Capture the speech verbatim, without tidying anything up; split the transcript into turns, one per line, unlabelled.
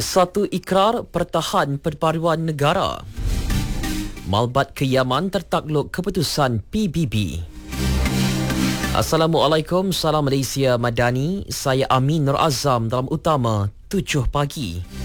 Satu ikrar pertahan perpaduan negara. Malbat ke Yaman tertakluk keputusan P B B. Assalamualaikum, salam Malaysia Madani. Saya Amin Nur Azam dalam utama tujuh pagi.